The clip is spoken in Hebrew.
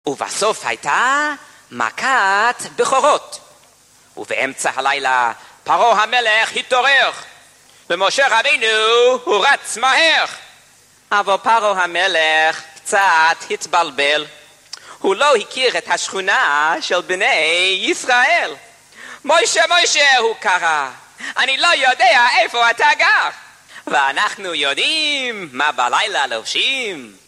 ובסוף הייתה מכת בכורות. ובאמצע הלילה פרעה המלך התעורר, ומשה רבינו הוא רץ מהר. אבל פרעה המלך קצת התבלבל. הוא לא הכיר את השכונה של בני ישראל. מוישה, מוישה, הוא קרא, אני לא יודע איפה אתה גר. ואנחנו יודעים מה בלילה לובשים.